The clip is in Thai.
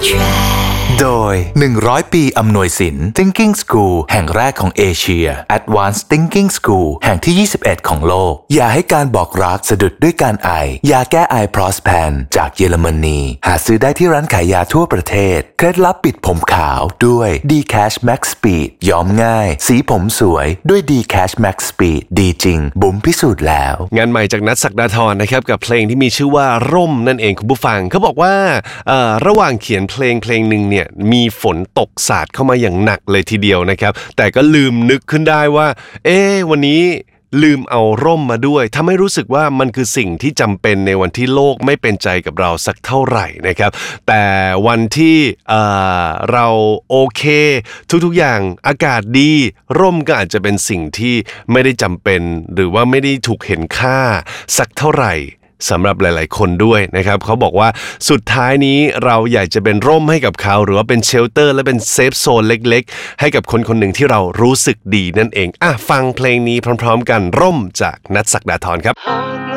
โดย100 ปีอำนวยสิน Thinking School แห่งแรกของเอเชีย Advanced Thinking School แห่งที่21ของโลกอย่าให้การบอกรักสะดุดด้วยการไอยาแก้ไอ Prospan จากเยอรมนีหาซื้อได้ที่ร้านขายยาทั่วประเทศเคล็ดลับปิดผมขาวด้วย D-Cash Max Speed ย้อมง่ายสีผมสวยด้วย D-Cash Max Speed ดีจริงบุ๋มพิสูจน์แล้วงานใหม่จากนัท ศักดาธรนะครับกับเพลงที่มีชื่อว่าร่มนั่นเองคุณผู้ฟังเขาบอกว่าระหว่างเขียนเพลงนึงเนี่ยมีฝนตกสาดเข้ามาอย่างหนักเลยทีเดียวนะครับแต่ก็ลืมนึกขึ้นได้ว่าวันนี้ลืมเอาร่มมาด้วยทำให้รู้สึกว่ามันคือสิ่งที่จำเป็นในวันที่โลกไม่เป็นใจกับเราสักเท่าไหร่นะครับแต่วันที่เราโอเคทุกๆอย่างอากาศดีร่มก็อาจจะเป็นสิ่งที่ไม่ได้จำเป็นหรือว่าไม่ได้ถูกเห็นค่าสักเท่าไหร่สำหรับหลายๆคนด้วยนะครับเขาบอกว่าสุดท้ายนี้เราอยากจะเป็นร่มให้กับเขาหรือว่าเป็นเชลเตอร์และเป็นเซฟโซนเล็กๆให้กับคนคนหนึ่งที่เรารู้สึกดีนั่นเองฟังเพลงนี้พร้อมๆกันร่มจากนัท ศักดาธรครับ